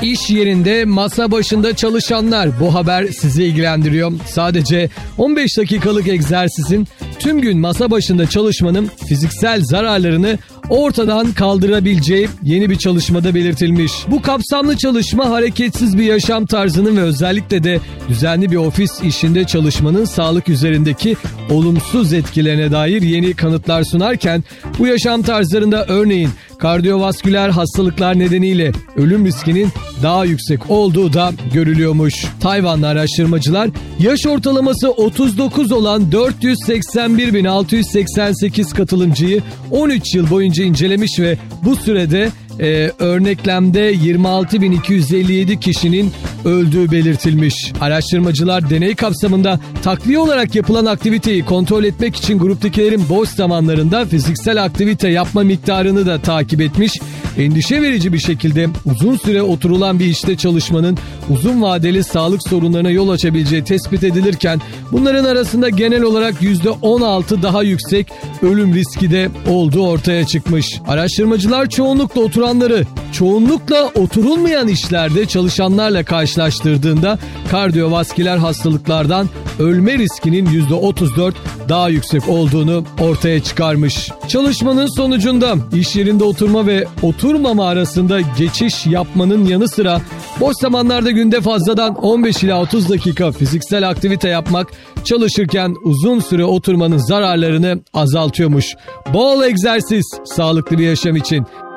İş yerinde masa başında çalışanlar, bu haber sizi ilgilendiriyor. Sadece 15 dakikalık egzersizin tüm gün masa başında çalışmanın fiziksel zararlarını ortadan kaldırabileceği yeni bir çalışmada belirtilmiş. Bu kapsamlı çalışma hareketsiz bir yaşam tarzının ve özellikle de düzenli bir ofis işinde çalışmanın sağlık üzerindeki olumsuz etkilerine dair yeni kanıtlar sunarken bu yaşam tarzlarında örneğin kardiyovasküler hastalıklar nedeniyle ölüm riskinin daha yüksek olduğu da görülüyormuş. Tayvanlı araştırmacılar yaş ortalaması 39 olan 481.688 katılımcıyı 13 yıl boyunca incelemiş ve bu sürede örneklemde 26.257 kişinin öldüğü belirtilmiş. Araştırmacılar deney kapsamında takviye olarak yapılan aktiviteyi kontrol etmek için gruptakilerin boş zamanlarında fiziksel aktivite yapma miktarını da takip etmiş. Endişe verici bir şekilde uzun süre oturulan bir işte çalışmanın uzun vadeli sağlık sorunlarına yol açabileceği tespit edilirken bunların arasında genel olarak %16 daha yüksek ölüm riski de olduğu ortaya çıkmış. Araştırmacılar çoğunlukla oturulmayan işlerde çalışanlarla karşılaştırdığında kardiyovasküler hastalıklardan ölme riskinin %34 daha yüksek olduğunu ortaya çıkarmış. Çalışmanın sonucunda iş yerinde oturma ve oturmama arasında geçiş yapmanın yanı sıra boş zamanlarda günde fazladan 15 ila 30 dakika fiziksel aktivite yapmak çalışırken uzun süre oturmanın zararlarını azaltıyormuş. Bol egzersiz sağlıklı bir yaşam için.